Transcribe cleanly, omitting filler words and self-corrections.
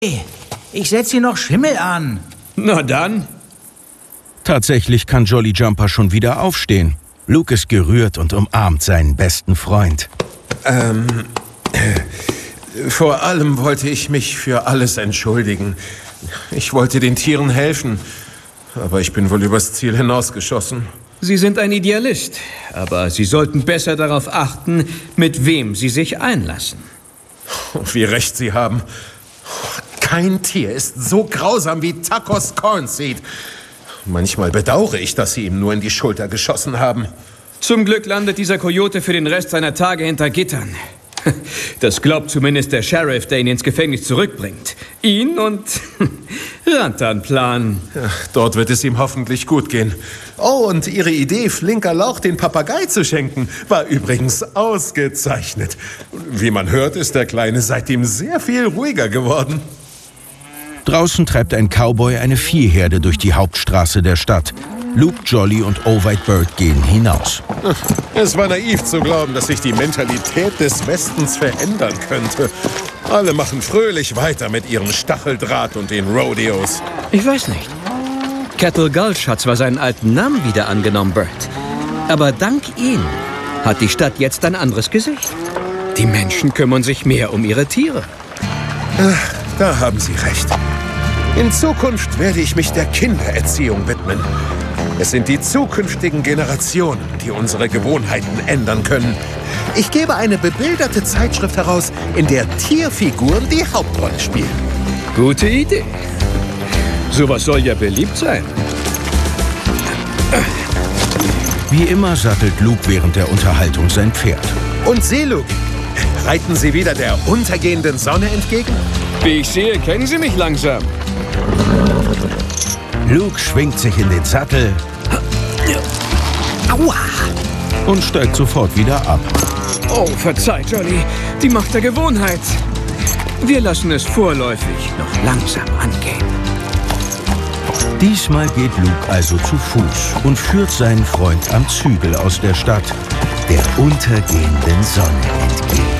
Ich setze hier noch Schimmel an. Na dann. Tatsächlich kann Jolly Jumper schon wieder aufstehen. Luke ist gerührt und umarmt seinen besten Freund. Vor allem wollte ich mich für alles entschuldigen. Ich wollte den Tieren helfen, aber ich bin wohl übers Ziel hinausgeschossen. Sie sind ein Idealist, aber Sie sollten besser darauf achten, mit wem Sie sich einlassen. Wie recht Sie haben. Kein Tier ist so grausam wie Tacos Cornseed. Manchmal bedauere ich, dass Sie ihm nur in die Schulter geschossen haben. Zum Glück landet dieser Kojote für den Rest seiner Tage hinter Gittern. Das glaubt zumindest der Sheriff, der ihn ins Gefängnis zurückbringt. Ihn und Rantanplan. Ja, dort wird es ihm hoffentlich gut gehen. Oh, und Ihre Idee, Flinker Lauch den Papagei zu schenken, war übrigens ausgezeichnet. Wie man hört, ist der Kleine seitdem sehr viel ruhiger geworden. Draußen treibt ein Cowboy eine Viehherde durch die Hauptstraße der Stadt. Luke, Jolly und White Bird gehen hinaus. Es war naiv zu glauben, dass sich die Mentalität des Westens verändern könnte. Alle machen fröhlich weiter mit ihrem Stacheldraht und den Rodeos. Ich weiß nicht. Kettle Gulch hat zwar seinen alten Namen wieder angenommen, Bird. Aber dank ihm hat die Stadt jetzt ein anderes Gesicht. Die Menschen kümmern sich mehr um ihre Tiere. Da haben Sie recht. In Zukunft werde ich mich der Kindererziehung widmen. Es sind die zukünftigen Generationen, die unsere Gewohnheiten ändern können. Ich gebe eine bebilderte Zeitschrift heraus, in der Tierfiguren die Hauptrolle spielen. Gute Idee. Sowas soll ja beliebt sein. Wie immer sattelt Luke während der Unterhaltung sein Pferd. Und Sie, Luke, reiten Sie wieder der untergehenden Sonne entgegen? Wie ich sehe, kennen Sie mich langsam. Luke schwingt sich in den Sattel. Aua! Und steigt sofort wieder ab. Oh, verzeih, Jolly. Die Macht der Gewohnheit. Wir lassen es vorläufig noch langsam angehen. Diesmal geht Luke also zu Fuß und führt seinen Freund am Zügel aus der Stadt der untergehenden Sonne entgegen.